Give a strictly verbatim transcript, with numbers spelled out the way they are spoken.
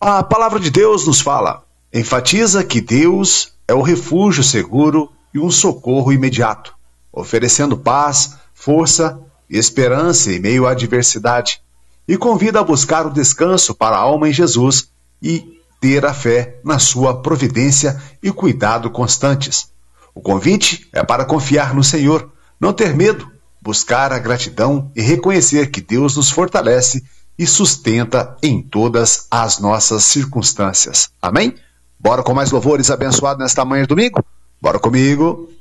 A palavra de Deus nos fala, enfatiza que Deus é o refúgio seguro e um socorro imediato, oferecendo paz, força e esperança em meio à adversidade, e convida a buscar o descanso para a alma em Jesus e ter a fé na sua providência e cuidado constantes. O convite é para confiar no Senhor, não ter medo, buscar a gratidão e reconhecer que Deus nos fortalece e sustenta em todas as nossas circunstâncias. Amém? Bora com mais louvores abençoados nesta manhã de domingo? Bora comigo!